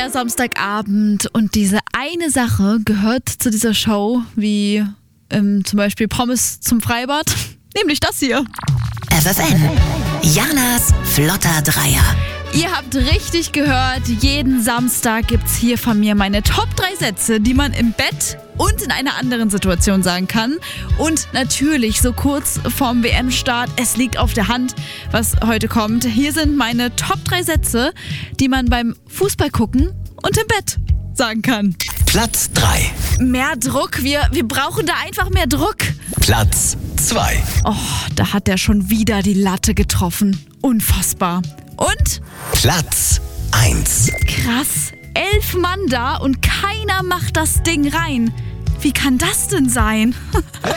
wieder Samstagabend und diese eine Sache gehört zu dieser Show wie zum Beispiel Pommes zum Freibad, nämlich das hier. FFN, Janas flotter Dreier. Ihr habt richtig gehört, jeden Samstag gibt's hier von mir meine Top 3 Sätze, die man im Bett und in einer anderen Situation sagen kann. Und natürlich so kurz vorm WM-Start, es liegt auf der Hand, was heute kommt. Hier sind meine Top 3 Sätze, die man beim Fußball gucken und im Bett sagen kann. Platz 3. Mehr Druck, wir brauchen da einfach mehr Druck. Platz 2. Oh, da hat er schon wieder die Latte getroffen. Unfassbar. Und? Platz 1. Krass, 11 Mann da und keiner macht das Ding rein. Wie kann das denn sein?